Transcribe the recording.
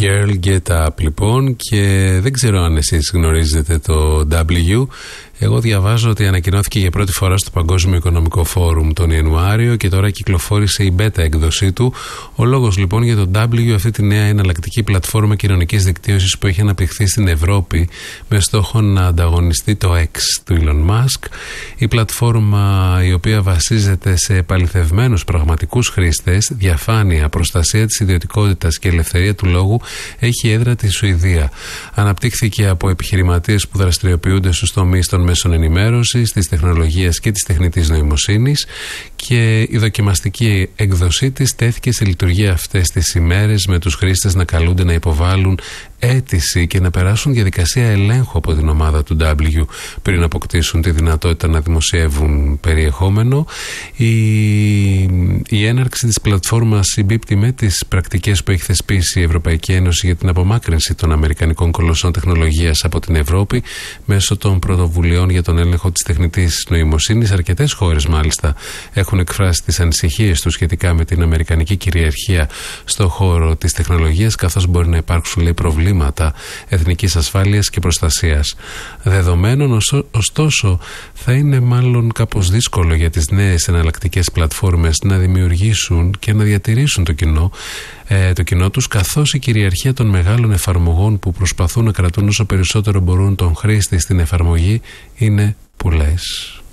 Girl Get Up λοιπόν, και δεν ξέρω αν εσείς γνωρίζετε το W. Εγώ διαβάζω ότι ανακοινώθηκε για πρώτη φορά στο Παγκόσμιο Οικονομικό Φόρουμ τον Ιανουάριο και τώρα κυκλοφόρησε η beta έκδοσή του. Ο λόγος λοιπόν για το W, αυτή τη νέα εναλλακτική πλατφόρμα κοινωνικής δικτύωσης που έχει αναπτυχθεί στην Ευρώπη με στόχο να ανταγωνιστεί το X του Elon Musk. Η πλατφόρμα, η οποία βασίζεται σε επαληθευμένους πραγματικούς χρήστες, διαφάνεια, προστασία της ιδιωτικότητας και ελευθερία του λόγου, έχει έδρα τη Σουηδία. Αναπτύχθηκε από επιχειρηματίες που δραστηριοποιούνται στους τομείς των μέσων ενημέρωσης, της τεχνολογίας και της τεχνητής νοημοσύνης, και η δοκιμαστική έκδοσή της τέθηκε σε λειτουργία αυτές τις ημέρες, με τους χρήστες να καλούνται να υποβάλουν αίτηση και να περάσουν διαδικασία ελέγχου από την ομάδα του W πριν αποκτήσουν τη δυνατότητα να δημοσιεύουν περιεχόμενο. Η έναρξη της πλατφόρμας συμπίπτει με τις πρακτικές που έχει θεσπίσει η Ευρωπαϊκή Ένωση για την απομάκρυνση των αμερικανικών κολοσσών τεχνολογίας από την Ευρώπη μέσω των πρωτοβουλειών για τον έλεγχο της τεχνητής νοημοσύνης. Αρκετές χώρες μάλιστα έχουν εκφράσει τις ανησυχίες τους σχετικά με την αμερικανική κυριαρχία στον χώρο της τεχνολογίας, καθώς μπορεί να υπάρξουν, λέει, προβλήματα εθνικής ασφάλειας και προστασίας δεδομένων. Ωστόσο, θα είναι μάλλον κάπως δύσκολο για τις νέες εναλλακτικές πλατφόρμες να δημιουργήσουν και να διατηρήσουν το κοινό τους, καθώς η κυριαρχία των μεγάλων εφαρμογών που προσπαθούν να κρατούν όσο περισσότερο μπορούν τον χρήστη στην εφαρμογή είναι πολλές.